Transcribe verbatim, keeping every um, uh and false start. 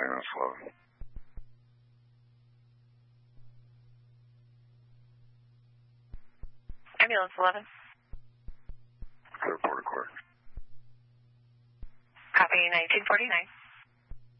Ambulance eleven. Ambulance eleven. Clear Port Accord. Copy nineteen forty-nine.